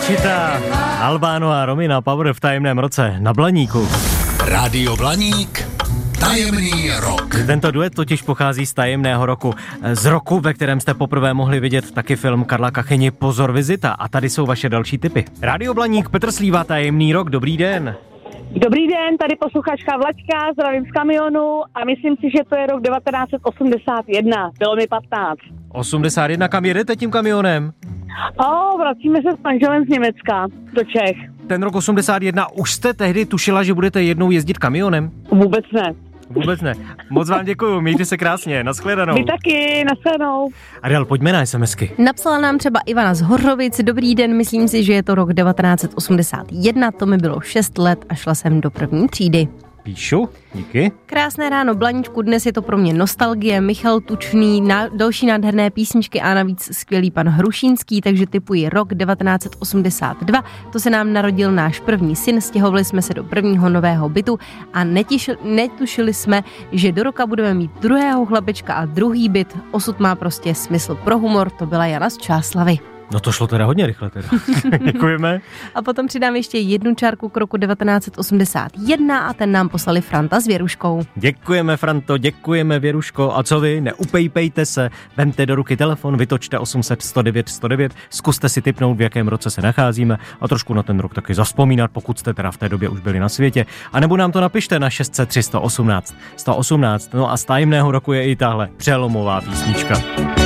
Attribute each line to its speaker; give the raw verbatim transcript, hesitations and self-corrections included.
Speaker 1: Conchita, Albano a Romina Power v tajemném roce na Blaníku.
Speaker 2: Rádio Blaník, tajemný rok.
Speaker 1: Tento duet totiž pochází z tajemného roku. Z roku, ve kterém jste poprvé mohli vidět taky film Karla Kachyni Pozor vizita. A tady jsou vaše další tipy. Rádio Blaník, Petr Slíva, tajemný rok, dobrý den.
Speaker 3: Dobrý den, tady posluchačka Vlaďka, zdravím z kamionu a myslím si, že to je rok devatenáct set osmdesát jedna, bylo mi patnáct.
Speaker 1: osmdesát jedna, kam jedete tím kamionem?
Speaker 3: O, vracíme se s manželem z Německa do Čech.
Speaker 1: Ten rok osmdesát jedna, už jste tehdy tušila, že budete jednou jezdit kamionem?
Speaker 3: Vůbec ne.
Speaker 1: Vůbec ne. Moc vám děkuju, mějte se krásně, nashledanou.
Speaker 3: Vy taky, nashledanou.
Speaker 1: Adel, pojďme na SMSky.
Speaker 4: Napsala nám třeba Ivana z Hořovic. Dobrý den, myslím si, že je to rok devatenáct set osmdesát jedna, to mi bylo šest let a šla jsem do první třídy.
Speaker 1: Píšu, díky.
Speaker 4: Krásné ráno, Blaníčku, dnes je to pro mě nostalgie, Michal Tučný, na, další nádherné písničky a navíc skvělý pan Hrušínský, takže tipuji rok devatenáct set osmdesát dva, to se nám narodil náš první syn, stěhovali jsme se do prvního nového bytu a netišil, netušili jsme, že do roka budeme mít druhého chlapečka a druhý byt, osud má prostě smysl pro humor, to byla Jana z Čáslavy.
Speaker 1: No to šlo teda hodně rychle teda. Děkujeme.
Speaker 4: A potom přidám ještě jednu čárku k roku devatenáct set osmdesát jedna a ten nám poslali Franta s Věruškou.
Speaker 1: Děkujeme, Franto, děkujeme, Věruško. A co vy? Neupejpejte se, vemte do ruky telefon, vytočte osm set sto devět sto devět, zkuste si tipnout, v jakém roce se nacházíme a trošku na ten rok taky zavzpomínat, pokud jste teda v té době už byli na světě. A nebo nám to napište na šest set tři sto osmnáct sto osmnáct. No a z tajemného roku je i tahle přelomová písnička.